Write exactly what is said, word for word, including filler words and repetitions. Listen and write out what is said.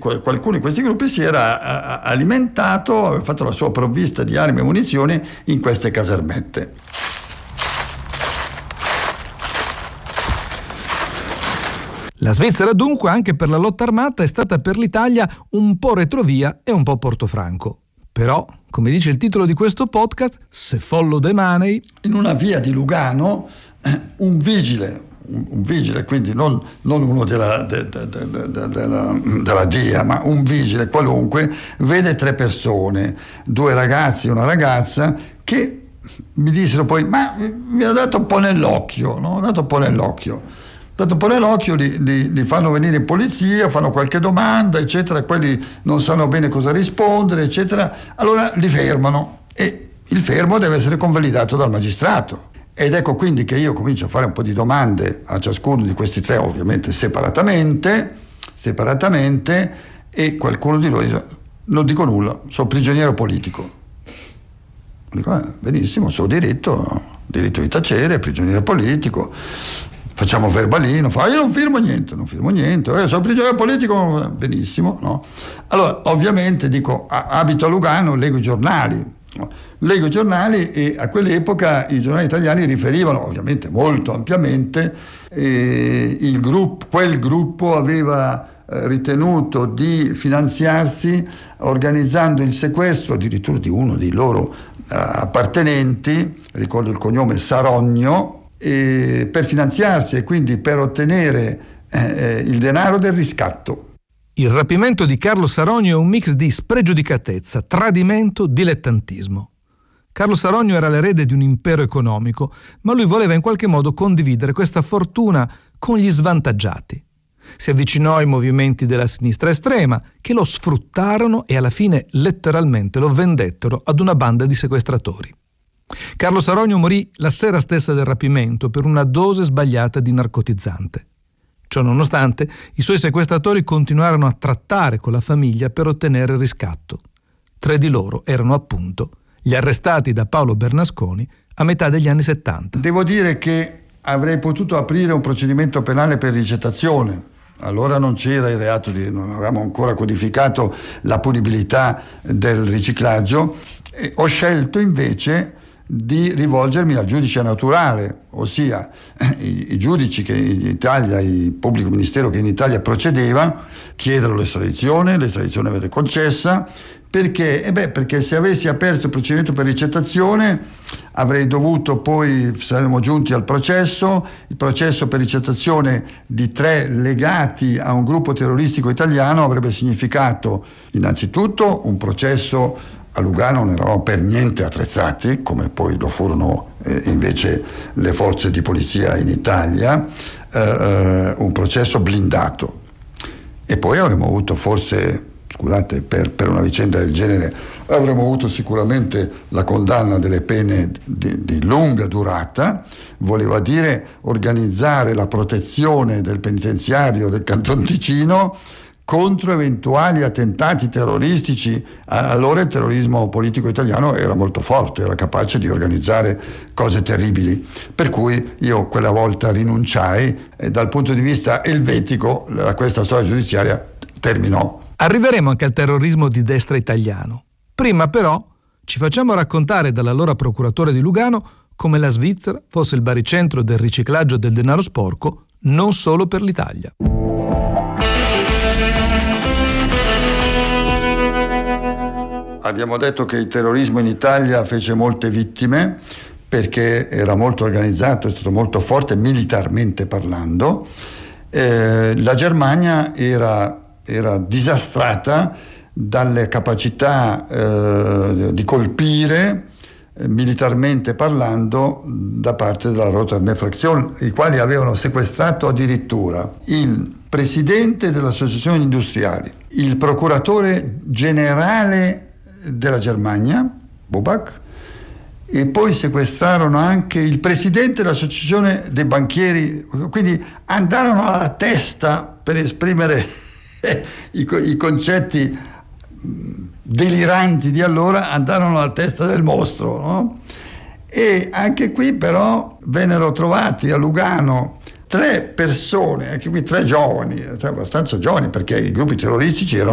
qualcuno di questi gruppi si era alimentato, aveva fatto la sua provvista di armi e munizioni in queste casermette. La Svizzera dunque anche per la lotta armata è stata per l'Italia un po' retrovia e un po' Portofranco. Però, come dice il titolo di questo podcast, se follow the money... In una via di Lugano un vigile, un, un vigile quindi non, non uno della, de, de, de, de, della, della D I A, ma un vigile qualunque, vede tre persone, due ragazzi e una ragazza, che mi dissero poi, ma mi ha dato un po' nell'occhio, no? Ha dato un po' nell'occhio. Dato un po' nell'occhio, li, li, li fanno venire in polizia, fanno qualche domanda, eccetera, quelli non sanno bene cosa rispondere, eccetera, allora li fermano e il fermo deve essere convalidato dal magistrato. Ed ecco quindi che io comincio a fare un po' di domande a ciascuno di questi tre, ovviamente separatamente, separatamente, e qualcuno di loro dice, non dico nulla, sono prigioniero politico. Dico, eh, benissimo, sono diritto, diritto di tacere, prigioniero politico. Facciamo verbalino, fa, io non firmo niente, non firmo niente, eh, sono prigioniero politico, benissimo, no? Allora, ovviamente dico, abito a Lugano, leggo i giornali, no? Leggo i giornali e a quell'epoca i giornali italiani riferivano, ovviamente molto ampiamente, eh, il gruppo, quel gruppo aveva eh, ritenuto di finanziarsi organizzando il sequestro addirittura di uno dei loro eh, appartenenti, ricordo il cognome Sarogno, E per finanziarsi e quindi per ottenere eh, il denaro del riscatto. Il rapimento di Carlo Sarogno è un mix di spregiudicatezza, tradimento, dilettantismo. Carlo Sarogno era l'erede di un impero economico, ma lui voleva in qualche modo condividere questa fortuna con gli svantaggiati. Si avvicinò ai movimenti della sinistra estrema, che lo sfruttarono e alla fine letteralmente lo vendettero ad una banda di sequestratori. Carlo Sarogno morì la sera stessa del rapimento per una dose sbagliata di narcotizzante. Ciò nonostante, i suoi sequestratori continuarono a trattare con la famiglia per ottenere il riscatto. Tre di loro erano appunto gli arrestati da Paolo Bernasconi a metà degli anni settanta. Devo dire che avrei potuto aprire un procedimento penale per ricettazione. Allora non c'era il reato di, non avevamo ancora codificato la punibilità del riciclaggio. E ho scelto invece di rivolgermi al giudice naturale, ossia i, i giudici che in Italia, il pubblico ministero che in Italia procedeva, chiedono l'estradizione, l'estradizione viene concessa, perché? Eh beh, perché se avessi aperto il procedimento per ricettazione avrei dovuto poi, saremmo giunti al processo, il processo per ricettazione di tre legati a un gruppo terroristico italiano avrebbe significato innanzitutto un processo. A Lugano non eravamo per niente attrezzati, come poi lo furono eh, invece le forze di polizia in Italia, eh, un processo blindato. E poi avremmo avuto forse, scusate, per, per una vicenda del genere, avremmo avuto sicuramente la condanna delle pene di, di lunga durata, voleva dire organizzare la protezione del penitenziario del Canton Ticino contro eventuali attentati terroristici. Allora il terrorismo politico italiano era molto forte, era capace di organizzare cose terribili, per cui io quella volta rinunciai e dal punto di vista elvetico questa storia giudiziaria terminò. Arriveremo anche al terrorismo di destra italiano. Prima però ci facciamo raccontare dall'allora procuratore di Lugano come la Svizzera fosse il baricentro del riciclaggio del denaro sporco non solo per l'Italia. Abbiamo detto che il terrorismo in Italia fece molte vittime perché era molto organizzato, è stato molto forte militarmente parlando. Eh, la Germania era, era disastrata dalle capacità eh, di colpire eh, militarmente parlando da parte della Rote Armee Fraktion, i quali avevano sequestrato addirittura il presidente dell'Associazione Industriali, il procuratore generale della Germania, Bubak, e poi sequestrarono anche il presidente dell'associazione dei banchieri, quindi andarono alla testa per esprimere i, i concetti deliranti di allora, andarono alla testa del mostro, no? E anche qui però vennero trovati a Lugano tre persone, anche qui tre giovani, abbastanza giovani, perché i gruppi terroristici erano